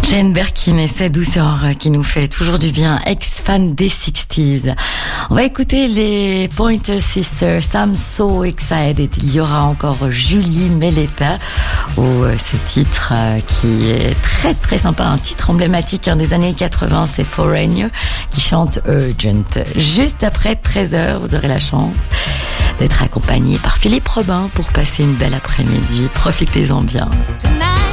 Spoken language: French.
Jane Birkin et sa douceur qui nous fait toujours du bien, ex-fan des 60s. On va écouter les Pointer Sisters, I'm so excited. Il y aura encore Julie Meletta, ou ce titre qui est très très sympa, un titre emblématique des années 80, c'est Foreigner qui chante Urgent. Juste après 13h, vous aurez la chance d'être accompagné par Philippe Robin pour passer une belle après-midi. Profitez-en bien.